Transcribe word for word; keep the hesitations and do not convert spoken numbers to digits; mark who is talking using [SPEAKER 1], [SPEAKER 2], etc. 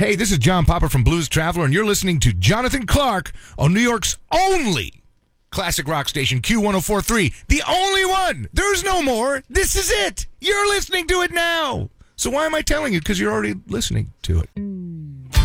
[SPEAKER 1] Hey, this is John Popper from Blues Traveler, and you're listening to Jonathan Clark on New York's only classic rock station, Q one oh four point three. The only one. There's no more. This is it. You're listening to it now. So why am I telling you? Because you're already listening to it.